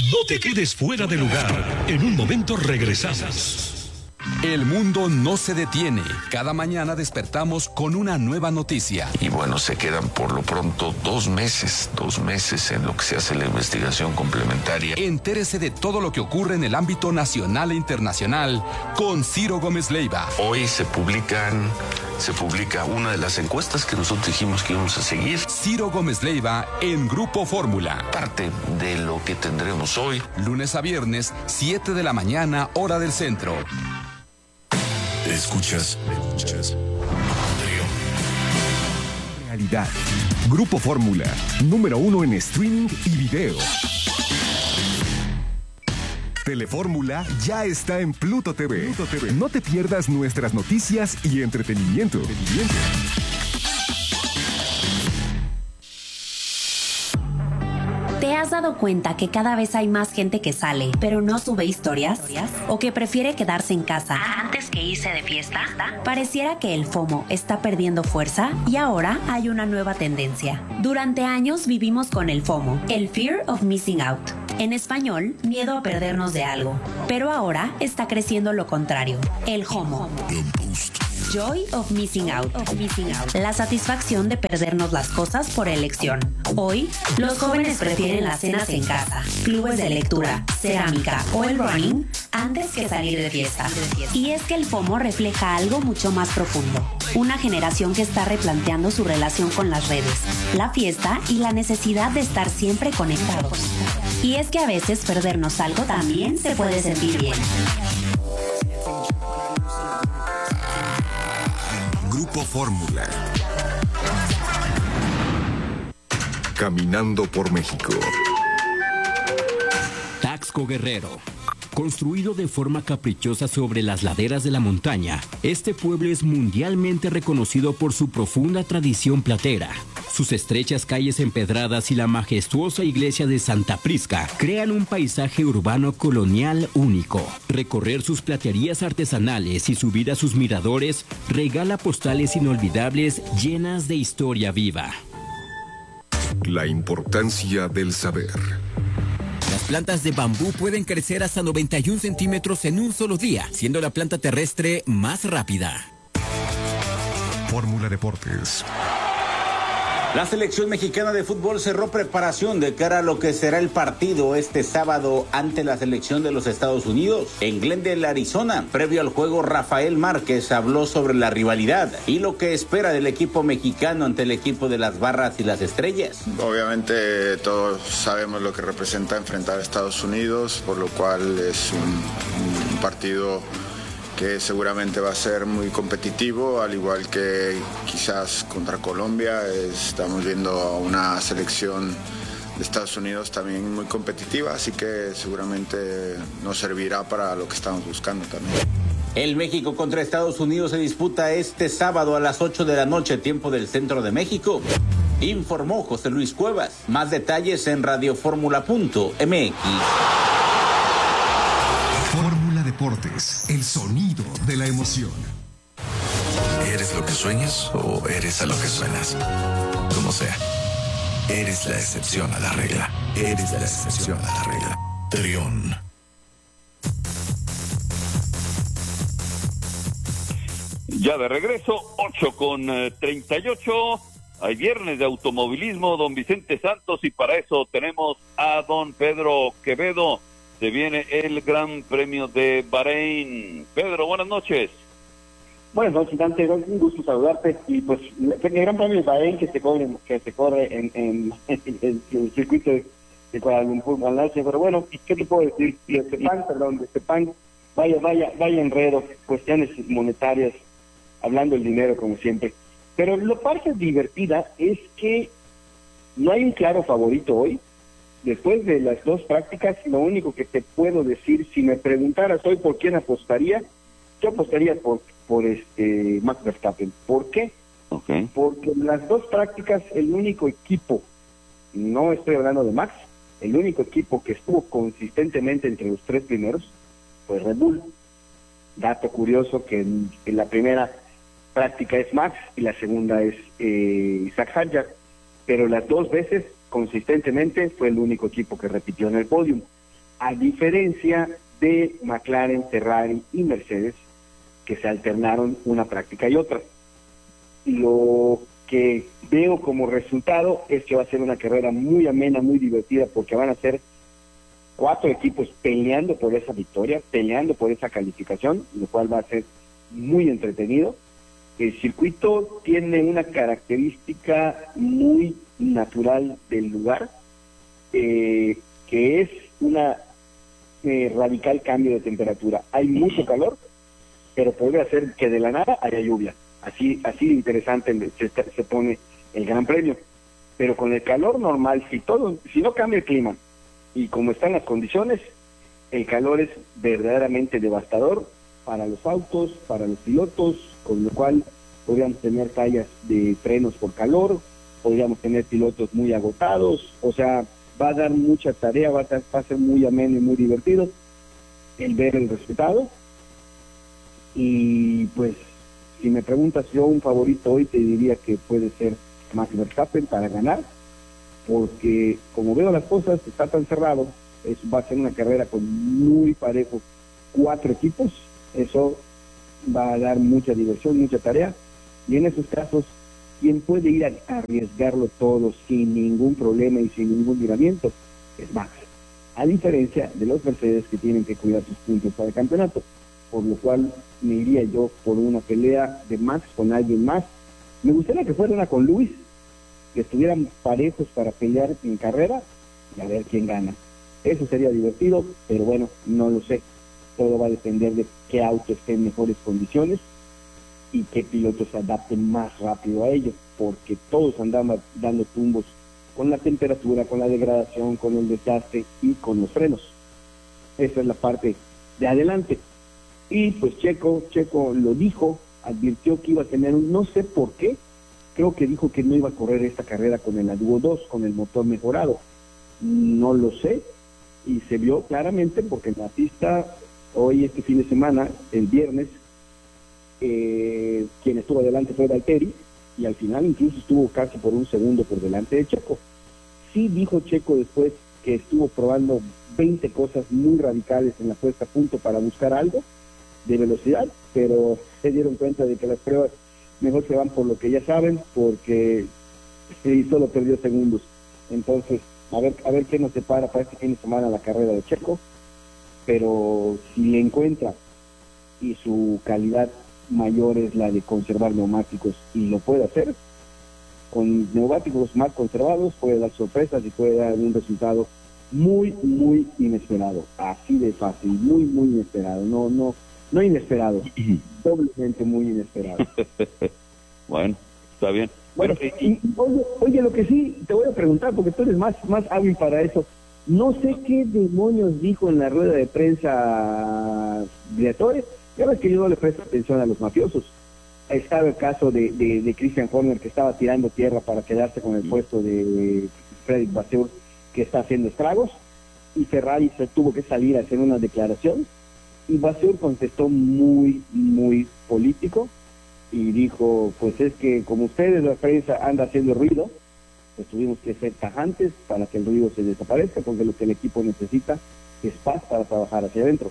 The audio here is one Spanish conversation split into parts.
No te quedes fuera de lugar. En un momento regresamos. El mundo no se detiene. Cada mañana despertamos con una nueva noticia. Y bueno, se quedan por lo pronto 2 meses en lo que se hace la investigación complementaria. Entérese de todo lo que ocurre en el ámbito nacional e internacional con Ciro Gómez Leiva. Hoy se publica una de las encuestas que nosotros dijimos que íbamos a seguir. Ciro Gómez Leiva en Grupo Fórmula. Parte de lo que tendremos hoy. Lunes a viernes, 7 de la mañana, hora del centro. Escuchas. Realidad. Grupo Fórmula, número 1 en streaming y video. Telefórmula ya está en Pluto TV. No te pierdas nuestras noticias y entretenimiento. ¿Te has dado cuenta que cada vez hay más gente que sale, pero no sube historias? ¿O que prefiere quedarse en casa antes que irse de fiesta? Pareciera que el FOMO está perdiendo fuerza y ahora hay una nueva tendencia. Durante años vivimos con el FOMO, el Fear of Missing Out. En español, miedo a perdernos de algo. Pero ahora está creciendo lo contrario, el JOMO. Joy of Missing Out. La satisfacción de perdernos las cosas por elección. Hoy, los jóvenes prefieren las cenas en casa, clubes de lectura, cerámica o el running antes que salir de fiesta. Y es que el FOMO refleja algo mucho más profundo. Una generación que está replanteando su relación con las redes, la fiesta y la necesidad de estar siempre conectados. Y es que a veces perdernos algo también se puede sentir bien. Grupo Fórmula. Caminando por México. Taxco Guerrero. Construido de forma caprichosa sobre las laderas de la montaña, este pueblo es mundialmente reconocido por su profunda tradición platera. Sus estrechas calles empedradas y la majestuosa iglesia de Santa Prisca crean un paisaje urbano colonial único. Recorrer sus platerías artesanales y subir a sus miradores regala postales inolvidables llenas de historia viva. La importancia del saber. Las plantas de bambú pueden crecer hasta 91 centímetros en un solo día, siendo la planta terrestre más rápida. Fórmula Deportes. La selección mexicana de fútbol cerró preparación de cara a lo que será el partido este sábado ante la selección de los Estados Unidos en Glendale, Arizona. Previo al juego, Rafael Márquez habló sobre la rivalidad y lo que espera del equipo mexicano ante el equipo de las Barras y las Estrellas. Obviamente todos sabemos lo que representa enfrentar a Estados Unidos, por lo cual es un partido que seguramente va a ser muy competitivo, al igual que quizás contra Colombia. Estamos viendo a una selección de Estados Unidos también muy competitiva, así que seguramente nos servirá para lo que estamos buscando también. El México contra Estados Unidos se disputa este sábado a las 8 de la noche, tiempo del centro de México. Informó José Luis Cuevas. Más detalles en radioformula.mx. Deportes, el sonido de la emoción. ¿Eres lo que sueñas o eres a lo que suenas? Como sea, eres la excepción a la regla. Eres la excepción a la regla. Trión. Ya de regreso, 8:38. Hay viernes de automovilismo, don Vicente Santos, y para eso tenemos a don Pedro Quevedo. Se viene el Gran Premio de Bahrein. Pedro, buenas noches. Buenas noches, Dante. Un gusto saludarte. Y pues el Gran Premio de Bahrein que se corre en el circuito de Kuala Lumpur, Malasia. Pero bueno, ¿qué te puedo decir? De Sepang, vaya enredo, cuestiones monetarias, hablando del dinero como siempre. Pero la parte divertida es que no hay un claro favorito hoy. Después de las dos prácticas, lo único que te puedo decir, si me preguntaras hoy por quién apostaría, yo apostaría por Max Verstappen. ¿Por qué? Okay. Porque en las dos prácticas el único equipo, no estoy hablando de Max, el único equipo que estuvo consistentemente entre los tres primeros fue Red Bull. Dato curioso que en la primera práctica es Max y la segunda es Isaac Hadjar, pero las dos veces consistentemente fue el único equipo que repitió en el podio. a diferencia de McLaren, Ferrari y Mercedes, que se alternaron una práctica y otra. Lo que veo como resultado es que va a ser una carrera muy amena, muy divertida, porque van a ser 4 equipos peleando por esa victoria, peleando por esa calificación, lo cual va a ser muy entretenido. El circuito tiene una característica muy natural del lugar, que es una radical cambio de temperatura. Hay mucho calor, pero podría ser que de la nada haya lluvia. Así de interesante se pone el Gran Premio. Pero con el calor normal, si no cambia el clima y como están las condiciones, el calor es verdaderamente devastador para los autos, para los pilotos, con lo cual podríamos tener fallas de frenos por calor, podríamos tener pilotos muy agotados, o sea, va a dar mucha tarea, va a ser muy ameno y muy divertido el ver el resultado. Y pues, si me preguntas yo un favorito hoy, te diría que puede ser Max Verstappen para ganar, porque como veo las cosas, está tan cerrado, va a ser una carrera con muy parejo, 4 equipos, eso va a dar mucha diversión, mucha tarea, y en esos casos, quien puede ir a arriesgarlo todo sin ningún problema y sin ningún miramiento es Max, a diferencia de los Mercedes, que tienen que cuidar sus puntos para el campeonato, por lo cual me iría yo por una pelea de Max con alguien más. Me gustaría que fuera una con Luis, que estuvieran parejos para pelear en carrera y a ver quién gana. Eso sería divertido, pero bueno, no lo sé. Todo va a depender de qué auto esté en mejores condiciones y qué pilotos se adapten más rápido a ello, porque todos andaban dando tumbos con la temperatura, con la degradación, con el desgaste y con los frenos. Esa es la parte de adelante. Y pues Checo lo dijo, advirtió que iba a tener no sé por qué, creo que dijo que no iba a correr esta carrera con el Duo 2, con el motor mejorado. No lo sé, y se vio claramente porque en la pista, hoy este fin de semana, el viernes, quien estuvo adelante fue Valtteri, y al final incluso estuvo casi por un segundo por delante de Checo. Sí dijo Checo después que estuvo probando 20 cosas muy radicales en la puesta a punto para buscar algo de velocidad, pero se dieron cuenta de que las pruebas mejor se van por lo que ya saben, porque solo perdió segundos. Entonces, a ver qué nos separa para este fin de semana la carrera de Checo, pero si le encuentra y su calidad mayor es la de conservar neumáticos y lo puede hacer, con neumáticos más conservados puede dar sorpresas y puede dar un resultado muy, muy inesperado, así de fácil, muy, muy inesperado, no inesperado, doblemente muy inesperado. Bueno, está bien. Bueno, oye, lo que sí te voy a preguntar, porque tú eres más hábil para eso, no sé qué demonios dijo en la rueda de prensa Briatore. Ya ves que yo no le presto atención a los mafiosos. Estaba el caso de Christian Horner, que estaba tirando tierra para quedarse con el puesto de Frederic Vasseur, que está haciendo estragos, y Ferrari se tuvo que salir a hacer una declaración, y Vasseur contestó muy, muy político, y dijo, pues es que como ustedes, la prensa, anda haciendo ruido, pues tuvimos que ser tajantes para que el ruido se desaparezca, porque lo que el equipo necesita es paz para trabajar hacia adentro.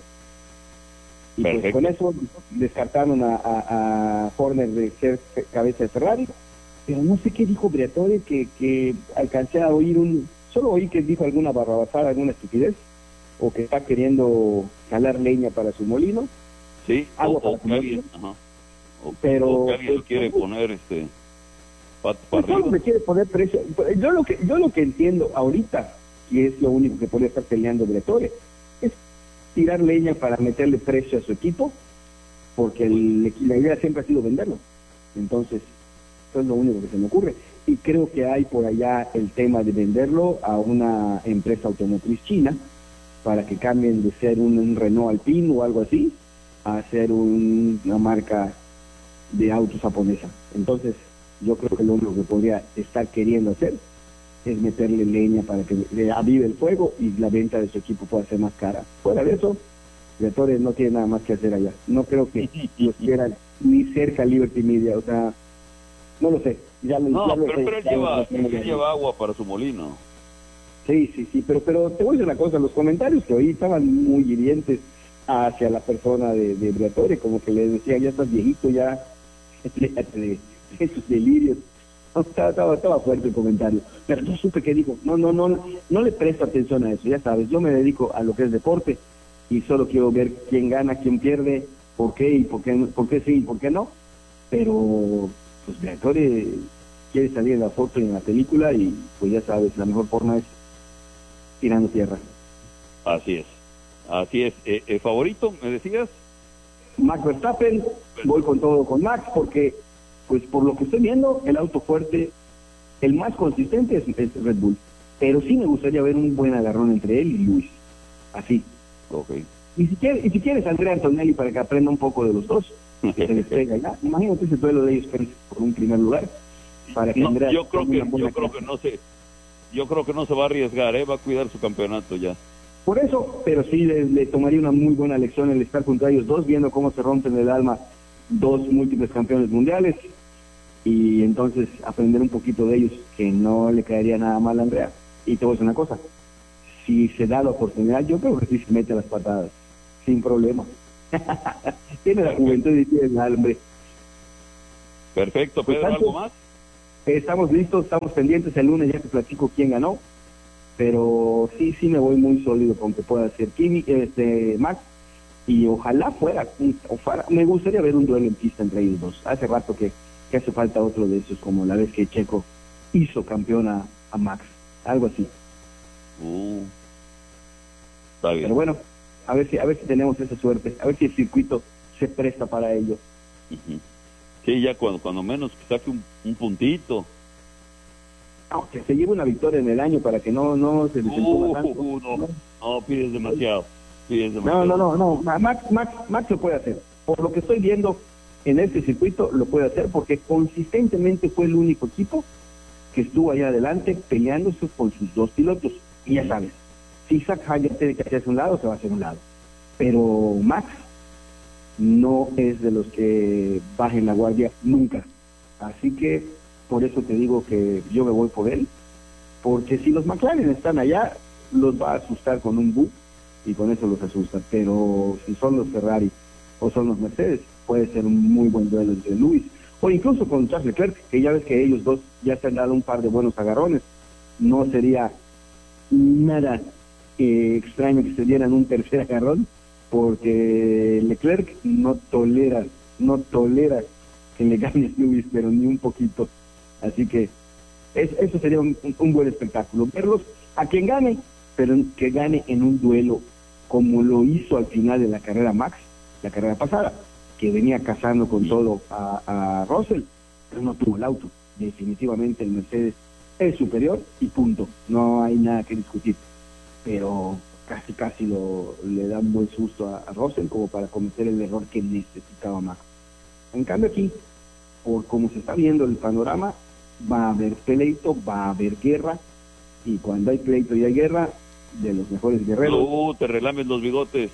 Y pues con eso descartaron a Horner de ser cabeza de Ferrari, pero no sé qué dijo Briatore, que alcancé a oír solo oí que dijo alguna barrabasada, alguna estupidez, o que está queriendo jalar leña para su molino, agua para su molino. Pero alguien quiere poner solo me quiere poner precio. Yo lo que entiendo ahorita, y es lo único que podría estar peleando Briatore, es tirar leña para meterle precio a su equipo, porque la idea siempre ha sido venderlo. Entonces, eso es lo único que se me ocurre. Y creo que hay por allá el tema de venderlo a una empresa automotriz china, para que cambien de ser un Renault Alpine o algo así, a ser una marca de autos japonesa. Entonces, yo creo que lo único que podría estar queriendo hacer es meterle leña para que le avive el fuego y la venta de su equipo pueda ser más cara. Fuera de eso, Briatore no tiene nada más que hacer allá. No creo que los quieran ni cerca Liberty Media, o sea, no lo sé. Pero él lleva agua para su molino. Sí, pero te voy a decir una cosa, los comentarios que oí estaban muy hirientes hacia la persona de Briatore, como que le decía, ya estás viejito, ya, de esos delirios. No, estaba fuerte el comentario, pero yo supe que dijo, no le presto atención a eso, ya sabes, yo me dedico a lo que es deporte y solo quiero ver quién gana, quién pierde, por qué y por qué sí y por qué no, pero pues Briatore quiere salir en la foto y en la película y pues ya sabes, la mejor forma es tirando tierra. Así es. ¿Favorito, me decías? Max Verstappen, voy con todo con Max porque pues por lo que estoy viendo, el auto fuerte, el más consistente es Red Bull, pero sí me gustaría ver un buen agarrón entre él y Luis, así. Okay. Y si quieres Andrea Antonelli para que aprenda un poco de los dos, que se les pega ya. Imagínate ese duelo de ellos por un primer lugar, para que Andrea yo creo que no se va a arriesgar, va a cuidar su campeonato ya. Por eso, pero sí le tomaría una muy buena lección el estar junto a ellos dos, viendo cómo se rompen el alma dos múltiples campeones mundiales, y entonces aprender un poquito de ellos, que no le caería nada mal a Andrea. Y te voy a decir una cosa, si se da la oportunidad, yo creo que sí se mete las patadas, sin problema. Tiene la juventud y tiene el hambre. Perfecto, Pedro, Pues, ¿algo más? Estamos listos, estamos pendientes, el lunes ya te platico quién ganó, pero sí me voy muy sólido con que pueda ser Max, y ojalá fuera, me gustaría ver un duelo en pista entre ellos dos. Hace rato que hace falta otro de esos, como la vez que Checo hizo campeón a Max, algo así. Está bien. Pero bueno, a ver si tenemos esa suerte, a ver si el circuito se presta para ello. Uh-huh. Sí, ya cuando menos que saque un puntito. No, que se lleve una victoria en el año para que no se desentuma tanto. No, pides demasiado. No, Max lo puede hacer. Por lo que estoy viendo en este circuito, lo puede hacer porque consistentemente fue el único equipo que estuvo allá adelante peleándose con sus dos pilotos. Y ya sabes, si Zach Hager tiene que hacerse un lado, se va a hacer un lado. Pero Max no es de los que bajen la guardia nunca. Así que por eso te digo que yo me voy por él, porque si los McLaren están allá, los va a asustar con un bug y con eso los asusta. Pero si son los Ferrari o son los Mercedes, puede ser un muy buen duelo entre Lewis o incluso con Charles Leclerc, que ya ves que ellos dos ya se han dado un par de buenos agarrones. No sería nada extraño que se dieran un tercer agarrón, porque Leclerc no tolera que le gane Lewis, pero ni un poquito. Así que eso sería un buen espectáculo, verlos a quien gane, pero que gane en un duelo como lo hizo al final de la carrera Max, la carrera pasada, que venía cazando con todo a Russell, pero no tuvo el auto. Definitivamente el Mercedes es superior y punto, no hay nada que discutir, pero casi le da un buen susto a Russell como para cometer el error que necesitaba Max. En cambio aquí, por como se está viendo el panorama, va a haber pleito, va a haber guerra, y cuando hay pleito y hay guerra, de los mejores guerreros. Te relames los bigotes.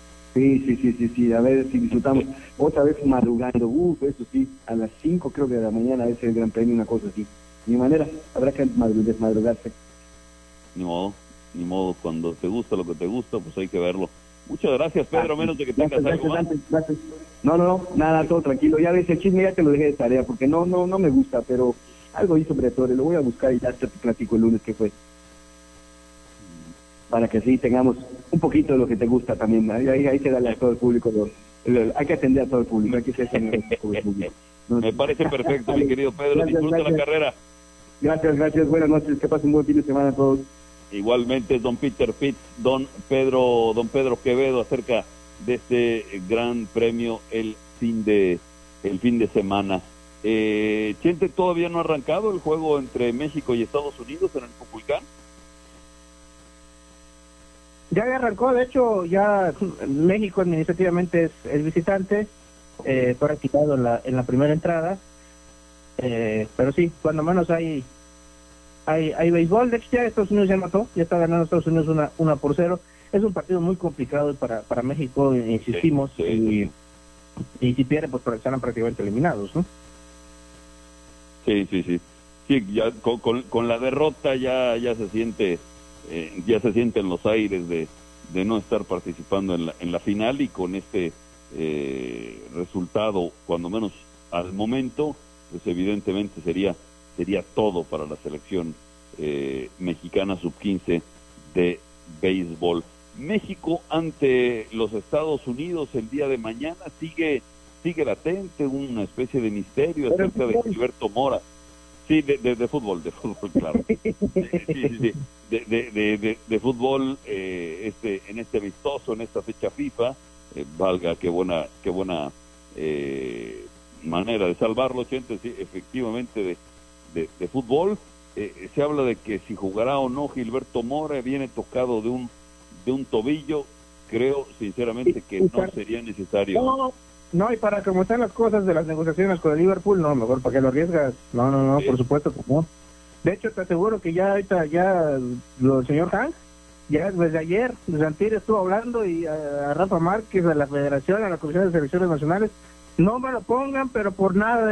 Sí, a ver si disfrutamos. Otra vez madrugando, eso sí, a las 5 creo que de la mañana es el Gran Premio, una cosa así. Ni manera, habrá que desmadrugarse. Ni modo, cuando te gusta lo que te gusta, pues hay que verlo. Muchas gracias, Pedro, menos de que tengas algo más. Gracias. No, nada, todo tranquilo. Ya ves, el chisme ya te lo dejé de tarea, porque no me gusta, pero algo hizo Briatore, lo voy a buscar y ya te platico el lunes qué fue. Para que así tengamos un poquito de lo que te gusta también. Hay que darle a todo el público, hay que atender a todo el público, hay que ser con el público. Me parece perfecto, mi querido Pedro. Gracias, disfruta la carrera. Gracias, buenas noches, que pasen un buen fin de semana a todos. Igualmente, don Peter Pitts, don Pedro Quevedo, acerca de este gran premio el fin de semana. Chente, ¿todavía no ha arrancado el juego entre México y Estados Unidos en el Cuculcán? Ya arrancó, de hecho, ya México administrativamente es visitante, fue retirado en la primera entrada, pero sí, cuando menos hay béisbol. De hecho ya Estados Unidos ya mató, ya está ganando Estados Unidos 1-0. Es un partido muy complicado para México, insistimos, sí. Y si pierde, pues estarán prácticamente eliminados, ¿no? Sí, ya con la derrota ya se siente ya se sienten los aires de no estar participando en la final, y con este resultado, cuando menos al momento, pues evidentemente sería todo para la selección mexicana sub-15 de béisbol. México ante los Estados Unidos el día de mañana sigue latente una especie de misterio acerca de Gilberto Mora. Sí, de fútbol, claro. Sí. De fútbol, en este vistoso, en esta fecha FIFA, valga, qué buena manera de salvarlo, Chente, sí, efectivamente de fútbol. Se habla de que si jugará o no Gilberto Mora, viene tocado de un tobillo. Creo sinceramente que no sería necesario. No, y para cómo están las cosas de las negociaciones con el Liverpool, no, mejor para que lo arriesgas. No, por supuesto que no. De hecho, te aseguro que ya ahorita, el señor Hank, ya desde ayer, desde antier estuvo hablando, y a Rafa Márquez, a la Federación, a la Comisión de Selecciones Nacionales, no me lo pongan, pero por nada